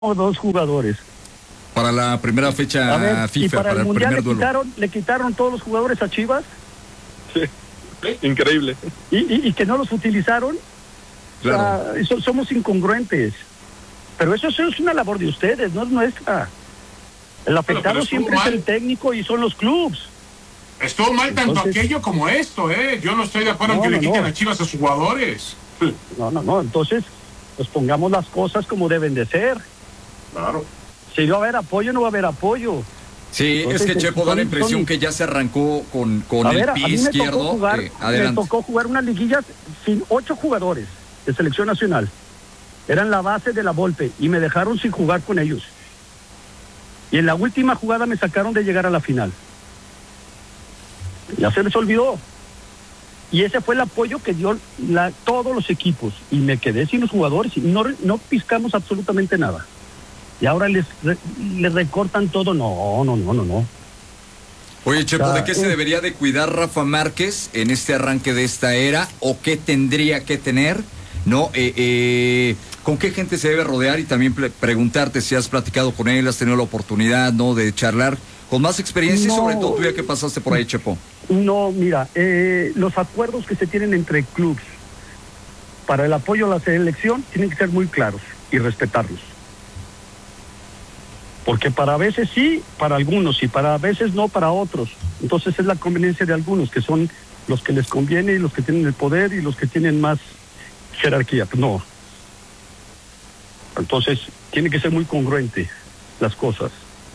2 jugadores. Para la primera fecha A ver, FIFA, y para el Mundial primer duelo. le quitaron todos los jugadores a Chivas. Sí. Increíble. Y que no los utilizaron. Claro. O sea, somos incongruentes. Pero eso es una labor de ustedes, no es nuestra. El afectado pero siempre es el técnico y son los clubes. Estuvo mal tanto Entonces, aquello como esto, ¿eh? Yo no estoy de acuerdo en que le quiten a Chivas a sus jugadores. No. Entonces, pues pongamos las cosas como deben de ser. Claro. Si no va a haber apoyo, no va a haber apoyo. Sí, Entonces, es que Chepo da la impresión que ya se arrancó con el pie izquierdo. Me tocó jugar unas liguillas sin 8 jugadores de selección nacional. Eran la base de la Volpe y me dejaron sin jugar con ellos. Y en la última jugada me sacaron de llegar a la final. Ya se les olvidó. Y ese fue el apoyo que dio todos los equipos. Y me quedé sin los jugadores y no piscamos absolutamente nada. Y ahora les recortan todo. No. Oye, Chepo, ¿de qué se debería de cuidar Rafa Márquez en este arranque de esta era? ¿O qué tendría que tener? ¿No? ¿Con qué gente se debe rodear? Y también preguntarte si has platicado con él, has tenido la oportunidad, ¿no?, de charlar con más experiencia y sobre todo tú ya que pasaste por ahí, Chepo. No, mira, los acuerdos que se tienen entre clubes para el apoyo a la selección tienen que ser muy claros y respetarlos. Porque para veces sí, para algunos, y para veces no, para otros. Entonces es la conveniencia de algunos, que son los que les conviene y los que tienen el poder y los que tienen más jerarquía. Pues no. Entonces tiene que ser muy congruente las cosas.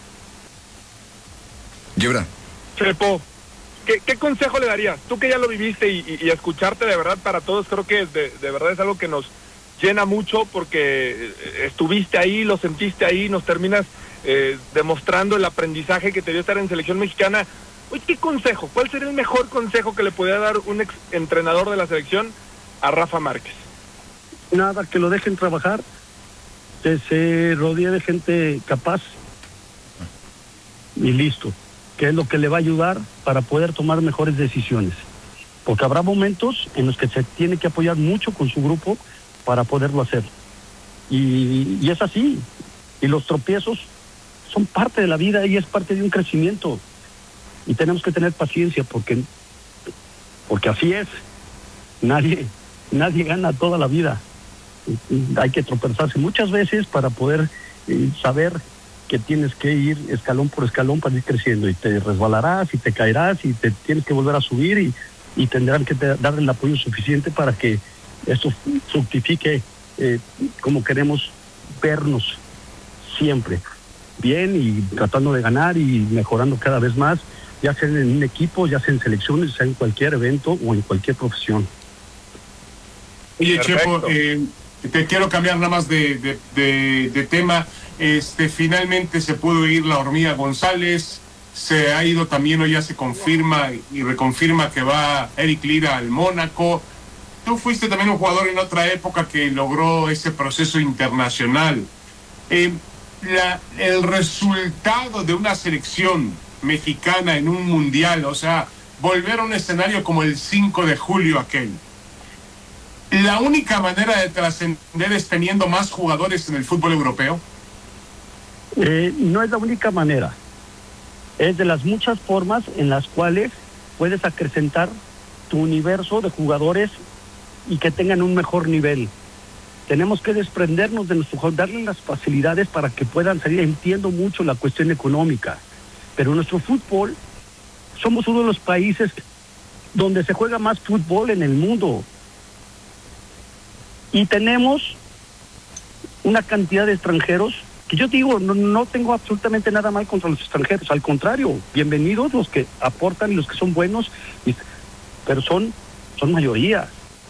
Yebra. Chepo, ¿qué consejo le darías? Tú que ya lo viviste y escucharte de verdad para todos, creo que de verdad es algo que nos llena mucho porque estuviste ahí, lo sentiste ahí, nos terminas demostrando el aprendizaje que te dio estar en selección mexicana. Oye, ¿qué consejo? ¿Cuál sería el mejor consejo que le podría dar un ex entrenador de la selección a Rafa Márquez? Nada, que lo dejen trabajar, que se rodee de gente capaz y listo, que es lo que le va a ayudar para poder tomar mejores decisiones. Porque habrá momentos en los que se tiene que apoyar mucho con su grupo para poderlo hacer. Y es así. Y los tropiezos son parte de la vida y es parte de un crecimiento. Y tenemos que tener paciencia porque así es. Nadie gana toda la vida. Hay que tropezarse muchas veces para poder saber que tienes que ir escalón por escalón para ir creciendo, y te resbalarás y te caerás y te tienes que volver a subir y tendrán que darle el apoyo suficiente para que esto fructifique como queremos vernos siempre, bien y tratando de ganar y mejorando cada vez más, ya sea en un equipo, ya sea en selecciones, ya sea en cualquier evento o en cualquier profesión. Oye, Perfecto. Chepo, te quiero cambiar nada más de tema. Finalmente se pudo ir la Hormiga González, se ha ido también, hoy ya se confirma y reconfirma que va Eric Lira al Mónaco. Tú fuiste también un jugador en otra época que logró ese proceso internacional. El resultado de una selección mexicana en un mundial, o sea, volver a un escenario como el 5 de julio aquel. ¿La única manera de trascender es teniendo más jugadores en el fútbol europeo? No es la única manera. Es de las muchas formas en las cuales puedes acrecentar tu universo de jugadores y que tengan un mejor nivel. Tenemos que desprendernos de nuestro, darle las facilidades para que puedan salir. Entiendo mucho la cuestión económica, pero nuestro fútbol, somos uno de los países donde se juega más fútbol en el mundo. Y tenemos una cantidad de extranjeros que yo digo, no tengo absolutamente nada mal contra los extranjeros, al contrario, bienvenidos los que aportan y los que son buenos, pero son mayoría.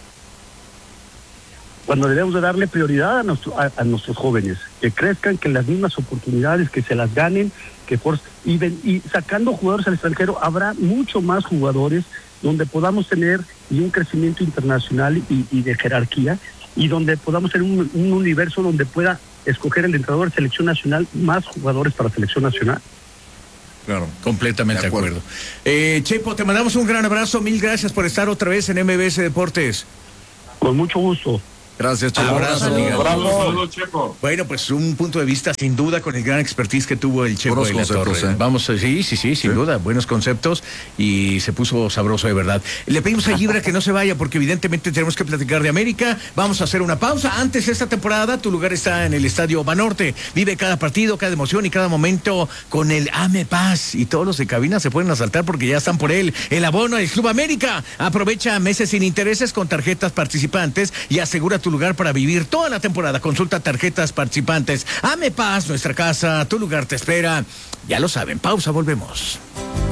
Cuando debemos de darle prioridad a nuestros jóvenes, que crezcan, que las mismas oportunidades, que se las ganen, y sacando jugadores al extranjero, habrá mucho más jugadores donde podamos tener un crecimiento internacional y de jerarquía, y donde podamos tener un universo donde pueda escoger el entrenador de selección nacional más jugadores para selección nacional. Claro, completamente de acuerdo. Chepo, te mandamos un gran abrazo, mil gracias por estar otra vez en MBS Deportes. Con mucho gusto. Gracias, Chepo. Abrazo, amiga. Saludos, Chepo. Bueno, pues un punto de vista sin duda con el gran expertise que tuvo el Chepo Buenos de la conceptos, Torre. ¿eh? Vamos, sí, sin duda, buenos conceptos y se puso sabroso de verdad. Le pedimos a Gibra que no se vaya porque evidentemente tenemos que platicar de América. Vamos a hacer una pausa. Antes de esta temporada, tu lugar está en el Estadio Banorte. Vive cada partido, cada emoción y cada momento con el AME Paz. Y todos los de cabina se pueden asaltar porque ya están por él. El abono del Club América. Aprovecha meses sin intereses con tarjetas participantes y asegura tu lugar para vivir toda la temporada. Consulta tarjetas participantes. AME Paz, nuestra casa, tu lugar te espera. Ya lo saben. Pausa, volvemos.